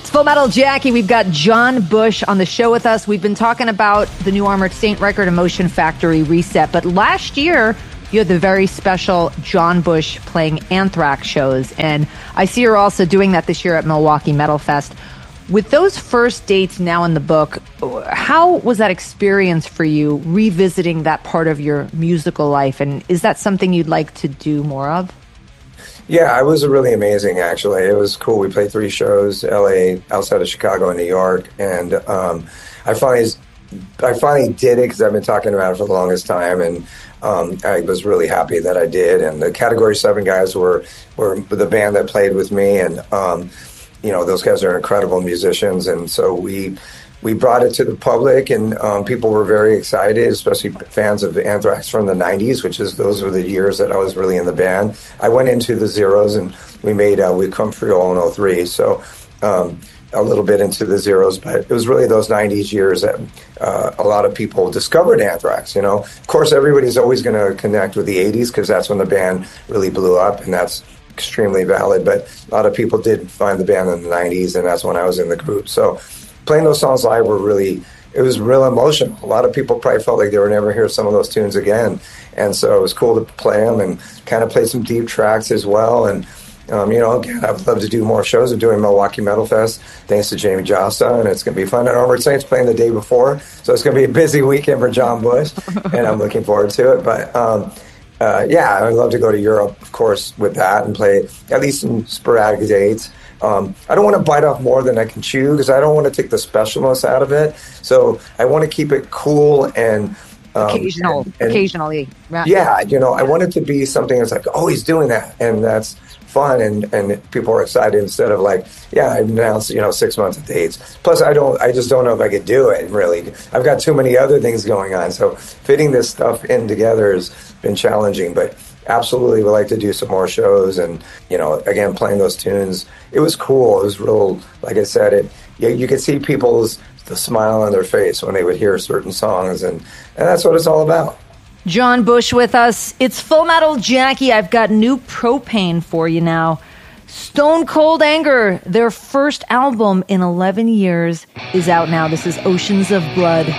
Full Metal Jackie. We've got John Bush on the show with us. We've been talking about the new Armored Saint record, Emotion Factory Reset. But last year, you had the very special John Bush playing Anthrax shows. And I see you're also doing that this year at Milwaukee Metal Fest. With those first dates now in the book, how was that experience for you, revisiting that part of your musical life? And is that something you'd like to do more of? Yeah, it was really amazing, actually. It was cool. We played 3 shows, L.A., outside of Chicago and New York. And I finally did it because I've been talking about it for the longest time. And I was really happy that I did. And the Category 7 guys were the band that played with me. And, those guys are incredible musicians. And so we brought it to the public, and people were very excited, especially fans of Anthrax from the 90s, those were the years that I was really in the band. I went into the Zeros, and we made We Come For You All in 03, so a little bit into the Zeros, but it was really those 90s years that a lot of people discovered Anthrax, Of course, everybody's always going to connect with the 80s because that's when the band really blew up, and that's extremely valid, but a lot of people did find the band in the 90s, and that's when I was in the group, so playing those songs live it was real emotional. A lot of people probably felt like they would never hear some of those tunes again. And so it was cool to play them and kind of play some deep tracks as well. And, again, I'd love to do more shows. I'm doing Milwaukee Metal Fest thanks to Jamie Josta, and it's going to be fun. And Armored Saints playing the day before. So it's going to be a busy weekend for John Bush, and I'm looking forward to it. But, I'd love to go to Europe, of course, with that and play at least some sporadic dates. I don't want to bite off more than I can chew because I don't want to take the specialness out of it. So I want to keep it cool and occasionally. Right. Yeah, I want it to be something that's like, oh, he's doing that, and that's fun, and people are excited instead of like, yeah, I've announced 6 months of dates. Plus, I just don't know if I could do it. Really, I've got too many other things going on. So fitting this stuff in together has been challenging, but. Absolutely, we like to do some more shows, and again, playing those tunes. It was cool. It was real. Like I said, you could see the smile on their face when they would hear certain songs, and that's what it's all about. John Bush with us. It's Full Metal Jackie. I've got new Propane for you now. Stone Cold Anger, their first album in 11 years, is out now. This is Oceans of Blood.